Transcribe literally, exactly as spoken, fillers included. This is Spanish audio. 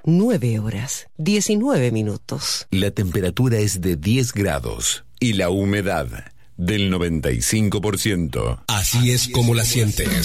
nueve horas, diecinueve minutos. La temperatura es de diez grados y la humedad del noventa y cinco por ciento. Así es como la sientes.